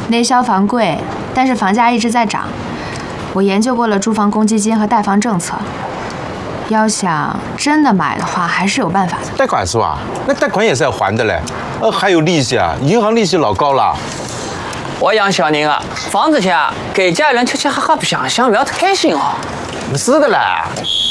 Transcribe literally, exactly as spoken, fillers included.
内销房贵，但是房价一直在涨。我研究过了住房公积金和贷房政策，要想真的买的话，还是有办法的。 贷款是吧？那贷款也是要还的嘞，呃，还有利息啊，银行利息老高了。 我养小人啊，房子钱给家人吃吃喝喝不想想，不要太开心哦。 是的嘞。